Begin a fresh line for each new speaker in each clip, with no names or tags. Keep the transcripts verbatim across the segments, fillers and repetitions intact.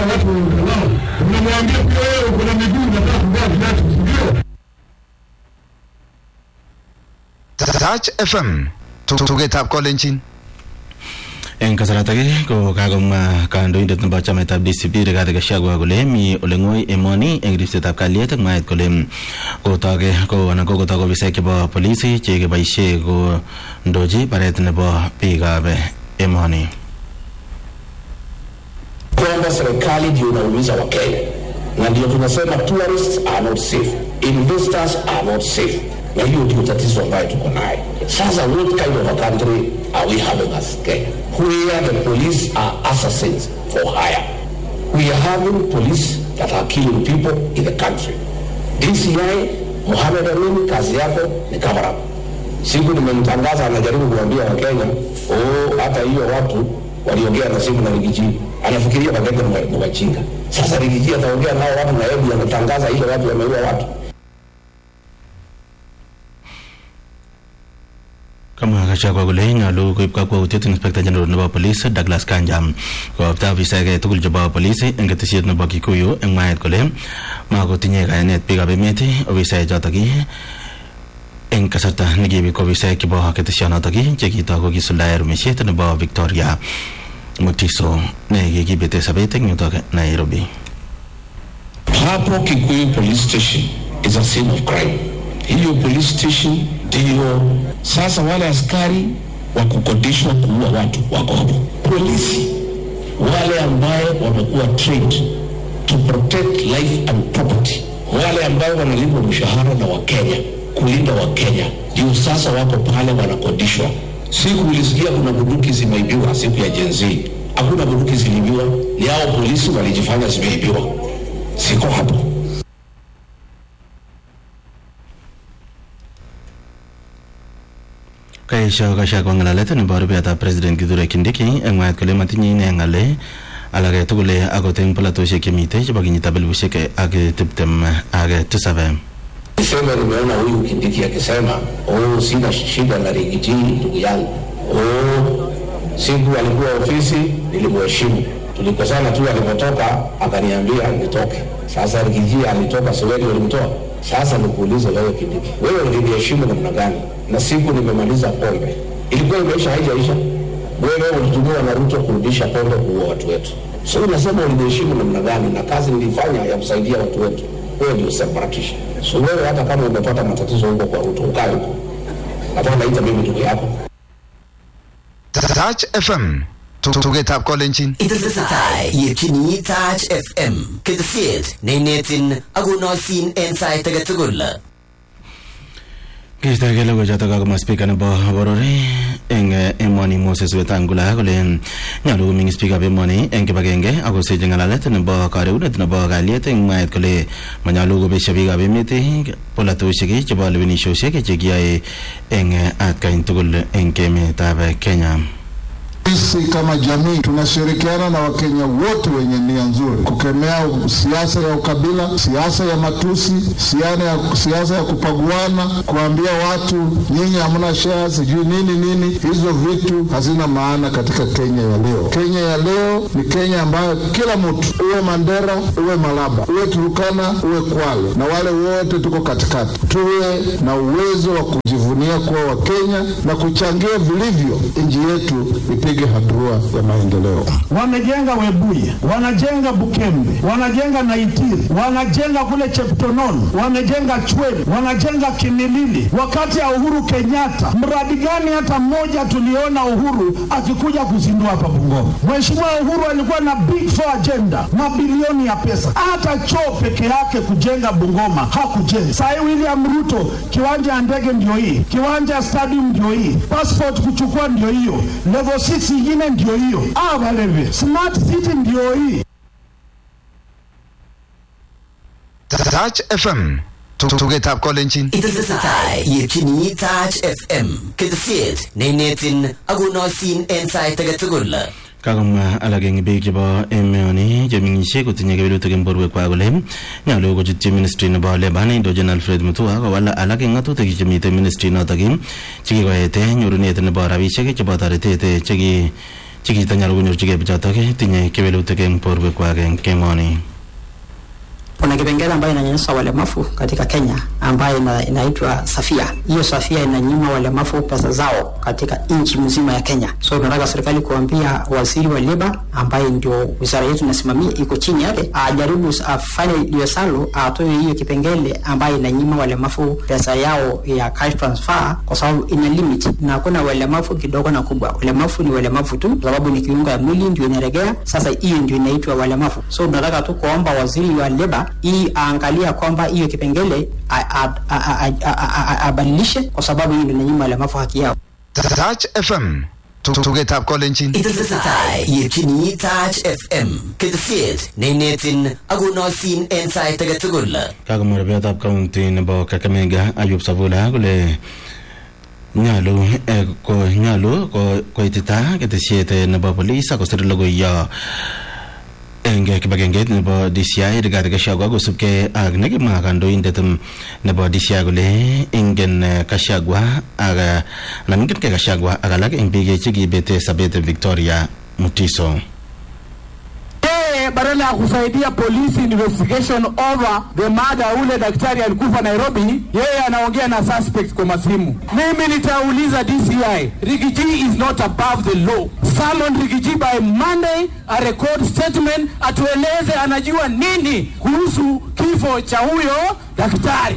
kama watu wanao unamwambia pia wewe uko na miguu unataka kuvaa viatu ndio.
Touch F M tugetab kolenjin
en kasarata ke ko kagomwa kandoindet nebo chametab D C P Rigathi Gachagua kole mi ole ngoi emoni eng ripsetab kalyet ak mwaet kole kotoke ko anan ko kotoke ofisaek chebo polisi che keboisie ko ndoji baret nebo biikab emoni.
Kwamba serikali ndio inaumiza Wakenya na ndio tunasema tourists are not safe, investors are not safe. Na hiyo ndio tatizo ambayo tuko nayo. Sasa what kind of a country are we having as Kenya? Where the police are assassins for hire. We are having police that are killing people in the country. D C I Mohamed Amin, kazi yako ni cover up. Siku nimemtangaza anajaribu kuambia Wakenya, oh hata hiyo watu waliongea na simu na Rigiji. Anafikiria Wakenya ni wajinga. Sasa Rigiji ataongea nao watu na yeye anatangaza ile watu wameua watu.
Kama Gachagua kole nyalu koib kakwautiet Inspector General nebo Police Douglas Kanja koopta ofisaek tugul chebo police eng ketesiet nebo Kikuyu eng mwaet kole makotinye kayanet biikab emet ofisaek chotok eng kasarta nekibik ofisaek chebo ketesionotok chekitoi kokisuldae rumisiet nebo Victoria Mutiso ne kikibete sobet eng yutok Nairobi.
Hapo Kikuyu police station is a scene of crime. Hiyo police station ndio sasa wale askari wa kukodishwa kuua watu wako hapo. Polisi wale ambao wamekuwa trained to protect life and property, wale ambao wanalipwa mshahara na Wakenya kulinda Wakenya, ndio sasa wako pale wanakodishwa. Siku ulisikia kuna bunduki zimeibiwa siku ya Gen Z. Hakuna bunduki ziliibiwa, ni hao polisi walijifanya zimeibiwa. Siko hapo.
Kaisha Gachagua ngalalet nebo rubetab President Kithure Kindiki eng mwaet kole matinye ine ngale alage tugul akot eng polatosiek chemite chebo kenyitab elipusiek ak tiptem ak tisab.
Sema nimeona huyu Kindiki akisema oh sina shida na Rigiji ndugu yangu. Oh siku alikuwa ofisi nilimheshimu. Tulikosana tu alipotoka akaniambia nitoke. Sasa Rigiji alitoka Sweden alimtoa. Sasa nikuulize wewe Kindiki, wewe ungeniheshimu namna gani? Na siku nimemaliza pombe ilikuwa imeisha haijaisha, wewe ulitumiwa na Ruto kurudisha pombe kwa watu wetu. So unasema uniheshimu namna gani na kazi nilifanya ya kusaidia watu wetu? Wewe ndio separatist. So wewe hata kama umepata matatizo huko kwa Ruto ukae huko, hata naita mimi ndugu yako.
Touch F M tugetab kolenjin
Itesetai yechini Touch F M ketesiet neinetin akonoisin en sait age tugul.
Kister kele ko joto kakoma speaker nebo borori eng emoni Moses Wetangula kole nyalu koming speaker emoni eng kibagenge akosechi ngalalet nebo kareunet nebo kalyet eng mwaet kole manyalu kobesyo biikab emet polatosiek chebo lewenisiosiek chekiyoe eng atkain tugul eng emetab Kenya.
Sisi kama jamii tunashirikiana na Wakenya wote wenye nia nzuri kukemea siasa ya ukabila, siasa ya matusi, siasa ya siasa ya kupaguana, kuambia watu nyinyi hamna shares, sijui nini nini. Hizo vitu hazina maana katika Kenya ya leo. Kenya ya leo ni Kenya ambayo kila mtu, uwe Mandera, uwe Malaba, uwe Turkana, uwe Kwale, na wale wote tuko katikati, tuwe na uwezo wa kujivunia kuwa Wakenya na kuchangia vilivyo nchi yetu ipige hatua ya maendeleo.
Wamejenga Webuye, wanajenga Bukembe, wanajenga Naitiri, wanajenga kule Cheptonon, wanajenga Chwele, wanajenga Kimilili. Wakati ya Uhuru Kenyatta, mradi gani hata mmoja tuliona Uhuru akikuja kuzindua hapa Bungoma? Mheshimiwa Uhuru alikuwa na big four agenda, mabilioni ya pesa. Hata choo peke yake kujenga Bungoma hakujenga. Sasa William Ruto, kiwanja ya ndege ndio hii, kiwanja stadium ndio hii, passport kuchukua ndio hiyo, level six ingine ndio hiyo. Ah wale smart city ndio hii.
Touch F M tugetab kolenjin
Itesetai yechini Touch F M ketesiet neinetin akonoisin en sait age tugul.
Kakomwa alak eng biik chebo emoni chemeng'isie kotinye kewelutik eng borwekwak kole nyalu kochutyi ministry nebo Labour neindochin Alfred Mutua kowal alak eng ng'atutik chemitei ministry notok chekikoete nyorunet nebo rabisiek chebo toretet cheki chikitanyalo kunyorchigei bichotok tinye kewelutik eng borwekwak eng kemoni.
Kuna kipengele ambayo inanyanyasa walemavu katika Kenya ambayo ina, inaitwa Safia. Hiyo Safia inanyima walemavu pesa zao katika nchi mzima ya Kenya. So tunataka serikali kuambia waziri wa leba ambaye ndio wizara yetu inasimamia iko chini yake ajaribu afanye hiyo salo atoe hiyo kipengele ambayo inanyima walemavu pesa yao ya cash transfer kwa sababu ina limit na kuna walemavu kidogo na kubwa. Walemavu ni walemavu tu kwa sababu ni kiungo ya mwili ndio inaregea. Sasa hiyo ndio inaitwa walemavu. So tunataka tu kuomba waziri wa leba hii aangalia kwamba hiyo kipengele abadilishe kwa sababu hiyo ndio nyuma ya mafu haki yao.
Touch F M tugetab kolenjin.
Itesetai yepchini Touch F M ketesiet neinetin akonoisin en sait age tugul.
Kakomwa betab county nebo Kakamega Ayub Savula kole nyalo ko nyalo ko koitita ketesiet nebo police akosir logoiyo enge kibagengeit nebo D C I Rigathi Gachagua kosubkei ak nekimwa kandoindet nebo D C I kole ingen Gachagua ak anan ingen Gachagua ak alak eng biik chekibete sabet Victoria Mutiso.
Badala ya kusaidia police investigation over the murder ule daktari alikufa Nairobi, yeye anaongea na suspect kwa masimu. Mimi nitauliza D C I, Rigiji is not above the law. Summon Rigiji by Monday, a record statement, atueleze anajua nini kuhusu kifo cha huyo daktari.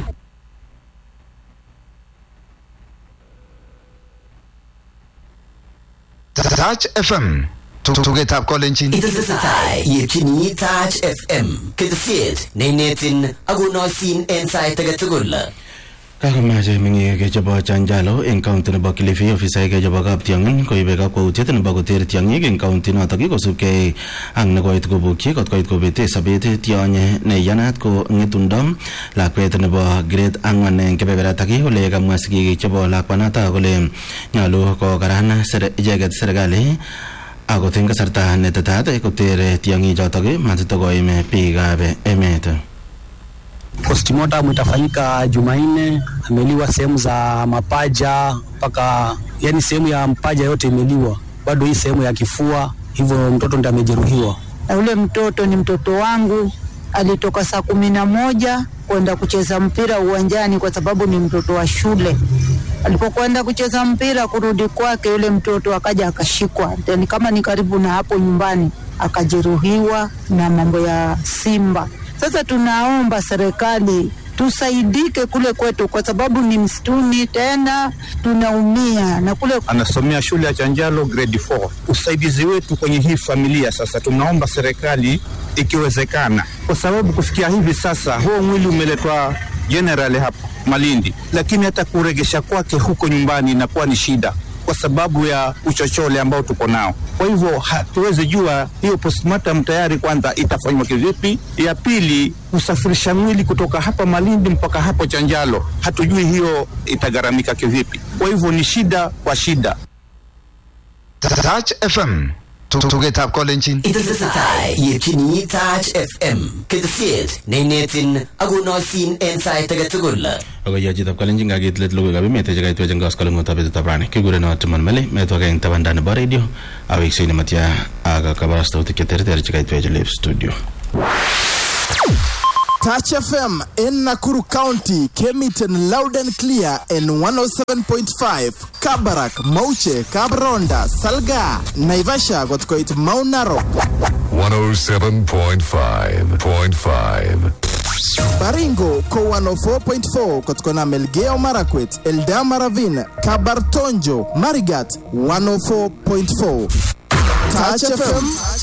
Touch F M tugetab kolenjin.
Itesetai yepchini Touch F M ketesiet neinetin akonoisin en sait age tugul.
Kakamache mingi kechebo chanjalo eng county nebo Kilifi ofisa kechebo kaptiong'in koibe kakwautiet nebo koter tiong'ik eng county notok kosubkei ak nekoit kobukyi kot koit kobete sabet tionye neyanat ko ng'etundo lakwet nebo grade ang'wan eng kebeberatak ole kamwa sigik chebo lakwanatak kole nyolu kokaran icheket serikali ako eng kasarta netetat koter tiong'ichotok matitokoime biikab emet.
Postmortem itafanyika Jumanne. Ameliwa sehemu za mapaja mpaka yani sehemu ya mapaja yote imeliwa, bado hii sehemu ya kifua, hivyo mtoto ndiye amejeruhiwa.
Na ule mtoto ni mtoto wangu, alitoka saa kumi na moja kwenda kucheza mpira uwanjani kwa sababu ni mtoto wa shule. Alipokwenda kucheza mpira kurudi kwake yule mtoto akaja akashikwa. Ni kama ni karibu na hapo nyumbani akajeruhiwa na mambo ya simba. Sasa tunaomba serikali tusaidike kule kwetu kwa sababu ni msituni tena tunaumia na kule.
Anasomea shule ya Chanjalo grade four. Usaidizi wetu kwenye hii familia sasa tunaomba serikali ikiwezekana, kwa sababu kufikia hivi sasa huo mwili umeletwa general hapa Malindi, lakini hata kuregesha kwake huko nyumbani inakuwa ni shida kwa sababu ya uchochole ambao tuko nao. Kwa hivyo hatuwezi jua hiyo postmortem tayari kwanza itafanywa kivipi. Ya pili, kusafirisha mwili kutoka hapa Malindi mpaka hapo Chanjalo, hatujui hiyo itagaramika kivipi. Kwa hivyo ni shida kwa shida.
Touch F M tugetab kolenjin.
Itesetai yepchini Touch F M ketesiet neinetin akonoisin en sait age tugul.
Ako yachitab kolenjin kakit let logoiwek ab emet chekaitwech eng koskoleng'utab betutab rani. Kikurenon Timon Mele, metwake eng tabanda nebo radio aweksei nematya ak kabarastautik cheterter chekaitwech live studio.
Touch F M in Nakuru County came it in loud and clear in one oh seven point five. Kabarak, Mauche, Kabronda, Salga, Naivasha got quite Mount Narok.
one oh seven point five point five.
Baringo ko one oh four point four Kotkona Melgeo Marakwet, Eldama Ravine, Kabartonjo, Marigat one oh four point four. Touch F M